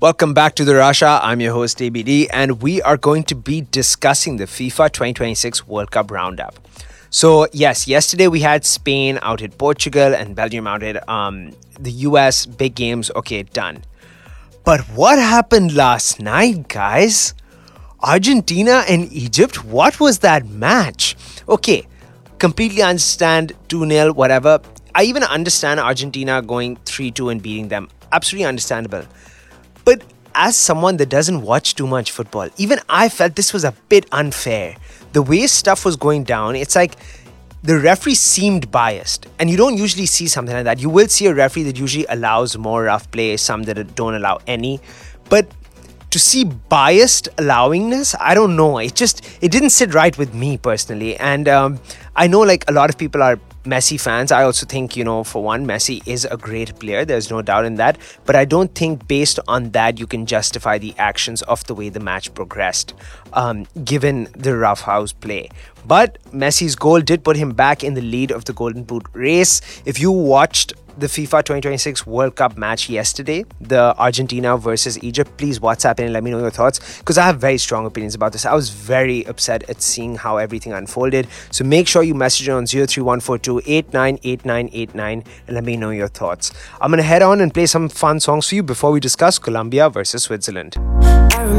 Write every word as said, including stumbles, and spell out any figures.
Welcome back to the Rasha. I'm your host A B D, and we are going to be discussing the FIFA twenty twenty-six World Cup roundup. So yes, yesterday we had Spain out at Portugal and Belgium out at um, the U S. Big games, okay, done. But what happened last night, guys? Argentina and Egypt, what was that match? Okay, completely understand two nil, whatever. I even understand Argentina going three two and beating them. Absolutely understandable. But as someone that doesn't watch too much football, even I felt this was a bit unfair. The way stuff was going down, it's like the referee seemed biased. And you don't usually see something like that. You will see a referee that usually allows more rough play, some that don't allow any. But to see biased allowingness, I don't know. It just, it didn't sit right with me personally. And um, I know like a lot of people are Messi fans. I also think, you know, for one, Messi is a great player. There's no doubt in that. But I don't think based on that, you can justify the actions of the way the match progressed, um, given the roughhouse play. But Messi's goal did put him back in the lead of the Golden Boot race. If you watched the FIFA twenty twenty-six World Cup match yesterday, the Argentina versus Egypt, please WhatsApp in and let me know your thoughts, because I have very strong opinions about this. I was very upset at seeing how everything unfolded. So make sure you message on zero three one four two eight nine eight nine eight nine and let me know your thoughts. I'm going to head on and play some fun songs for you before we discuss Colombia versus Switzerland.